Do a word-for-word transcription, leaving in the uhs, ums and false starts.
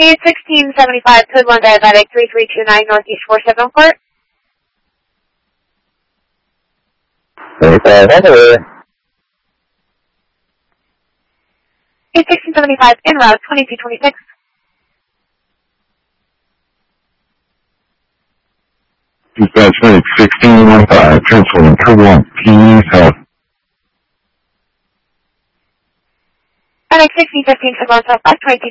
eight sixteen seventy-five, code one diabetic, three three two nine, Northeast four seven Court. seventy-five, hello. eight sixteen seventy-five, en route, twenty-two twenty-six. Dispatch eight sixteen one five, transferring code one, P South. N X sixteen fifteen, code one south, twenty-two